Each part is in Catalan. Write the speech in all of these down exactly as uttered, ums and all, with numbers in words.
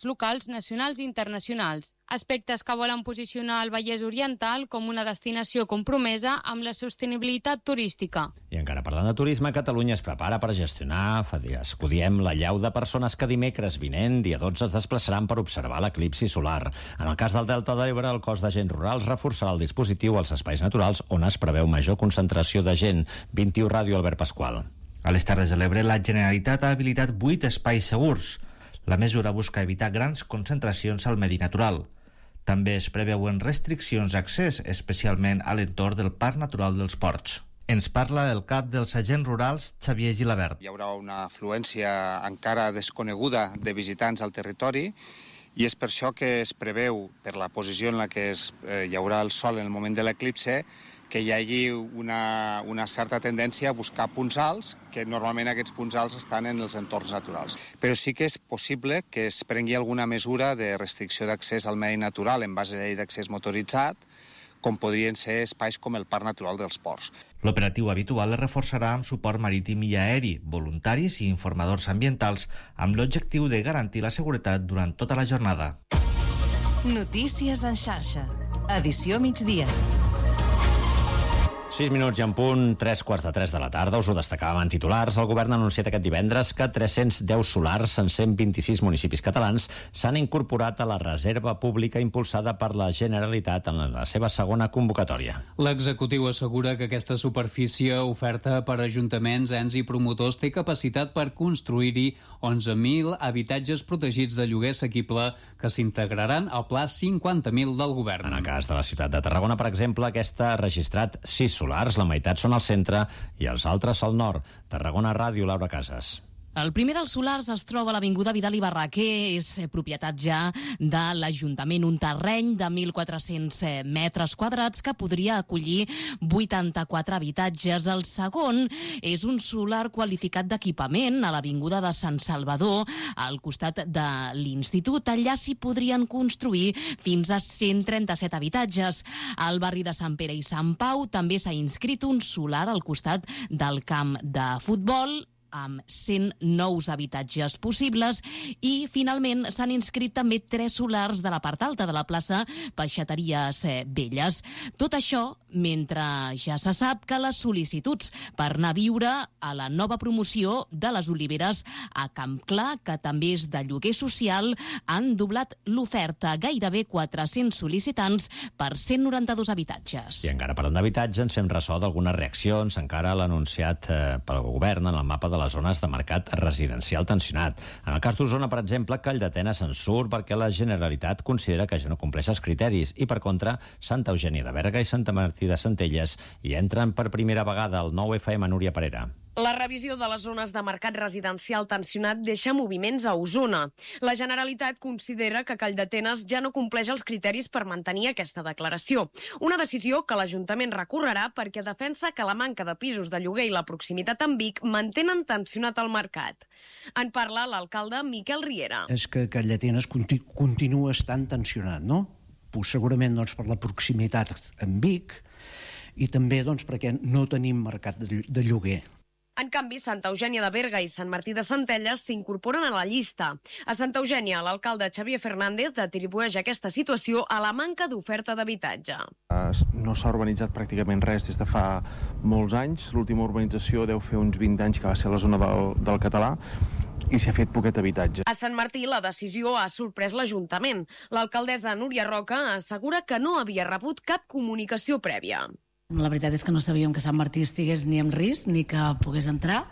entitats locals, nacionals i internacionals. Aspectes que volen posicionar el Vallès Oriental com una destinació compromesa amb la sostenibilitat turística. I encara parlant de turisme, Catalunya es prepara per gestionar, fa dies que ho diem, la llau de persones que dimecres vinent, dia dotze, es desplaçaran per observar l'eclipsi solar. En el cas del Delta de l'Ebre, el cos d'agents rurals reforçarà el dispositiu als espais naturals on es preveu major concentració de gent. vint-i-u Ràdio, Albert Pasqual. A les Terres de l'Ebre, la Generalitat ha habilitat vuit espais segurs. La mesura busca evitar grans concentracions al medi natural. També es preveuen restriccions d'accés, especialment a l'entorn del Parc Natural dels Ports. Ens parla el cap dels agents rurals, Xavier Gilabert. Hi haurà una afluència encara desconeguda de visitants al territori i és per això que es preveu, per la posició en la que es, eh, hi haurà el sol en el moment de l'eclipse, que hi hagi una, una certa tendència a buscar punts alts, que normalment aquests punts alts estan en els entorns naturals. Però sí que és possible que es prengui alguna mesura de restricció d'accés al medi natural en base a la llei d'accés motoritzat, com podrien ser espais com el Parc Natural dels Ports. L'operatiu habitual es reforçarà amb suport marítim i aeri, voluntaris i informadors ambientals, amb l'objectiu de garantir la seguretat durant tota la jornada. Notícies en xarxa. Edició migdia. sis minuts i en punt, tres quarts de tres de la tarda, us ho destacàvem en titulars. El govern ha anunciat aquest divendres que tres-cents deu solars en cent vint-i-sis municipis catalans s'han incorporat a la reserva pública impulsada per la Generalitat en la seva segona convocatòria. L'executiu assegura que aquesta superfície oferta per ajuntaments, ens i promotors té capacitat per construir-hi onze mil habitatges protegits de lloguer assequible que s'integraran al Pla cinquanta mil del govern. En el cas de la ciutat de Tarragona, per exemple, aquesta ha registrat sis solars, la meitat són al centre i els altres al nord. Tarragona Ràdio, Laura Casas. El primer dels solars es troba a l'Avinguda Vidal i Barraquer, és propietat ja de l'Ajuntament, un terreny de mil quatre-cents metres quadrats que podria acollir vuitanta-quatre habitatges. El segon és un solar qualificat d'equipament a l'Avinguda de Sant Salvador, al costat de l'Institut. Allà s'hi podrien construir fins a cent trenta-set habitatges. Al barri de Sant Pere i Sant Pau també s'ha inscrit un solar al costat del camp de futbol, amb cent nous habitatges possibles, i finalment s'han inscrit també tres solars de la part alta de la plaça Peixateries Velles. Tot això mentre ja se sap que les sol·licituds per anar a viure a la nova promoció de les Oliveres a Camp Clar, que també és de lloguer social, han doblat l'oferta, gairebé quatre-cents sol·licitants per cent noranta-dos habitatges. I encara parlant d'habitatge, ens fem ressò d'algunes reaccions encara l'ha anunciat eh, pel govern en el mapa de les zones de mercat residencial tensionat. En el cas d'Osona, per exemple, Calldetenes se'n surt perquè la Generalitat considera que ja no compleix els criteris i, per contra, Santa Eugènia de Berga i Santa Martí de Centelles hi entren per primera vegada al nou F M Núria Parera. La revisió de les zones de mercat residencial tensionat deixa moviments a Osona. La Generalitat considera que Calldetenes ja no compleix els criteris per mantenir aquesta declaració. Una decisió que l'Ajuntament recorrerà perquè defensa que la manca de pisos de lloguer i la proximitat amb Vic mantenen tensionat el mercat. En parla l'alcalde Miquel Riera. És que Calldetenes continu- continua estant tensionat, no? Pues segurament doncs, per la proximitat amb Vic i també doncs, perquè no tenim mercat de, de lloguer. En canvi, Santa Eugènia de Berga i Sant Martí de Centelles s'incorporen a la llista. A Santa Eugènia, l'alcalde Xavier Fernández atribueix aquesta situació a la manca d'oferta d'habitatge. No s'ha urbanitzat pràcticament res des de fa molts anys. L'última urbanització deu fer uns vint anys, que va ser a la zona del, del Català, i s'ha fet poquet habitatge. A Sant Martí la decisió ha sorprès l'Ajuntament. L'alcaldessa Núria Roca assegura que no havia rebut cap comunicació prèvia. La veritat és que no sabíem que Sant Martí estigués ni en risc ni que pogués entrar,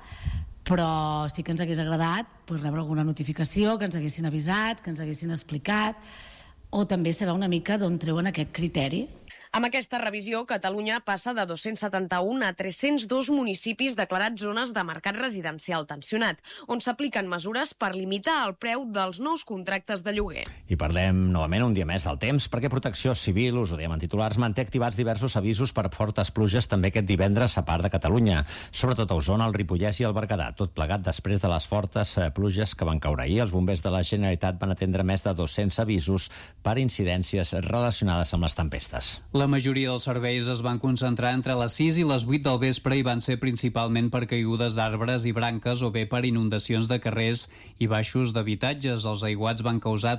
però sí que ens hagués agradat pues, rebre alguna notificació, que ens haguessin avisat, que ens haguessin explicat, o també saber una mica d'on treuen aquest criteri. Amb aquesta revisió, Catalunya passa de dos-cents setanta-un a tres-cents dos municipis declarats zones de mercat residencial tensionat, on s'apliquen mesures per limitar el preu dels nous contractes de lloguer. I parlem novament un dia més del temps, perquè Protecció Civil, us ho dèiem en titulars, manté activats diversos avisos per fortes pluges també aquest divendres a part de Catalunya, sobretot a Osona, el Ripollès i el Berguedà. Tot plegat després de les fortes pluges que van caure ahir. Els bombers de la Generalitat van atendre més de dos-cents avisos per incidències relacionades amb les tempestes. La majoria dels serveis es van concentrar entre les sis i les vuit del vespre i van ser principalment per caigudes d'arbres i branques o bé per inundacions de carrers i baixos d'habitatges. Els aiguats van causar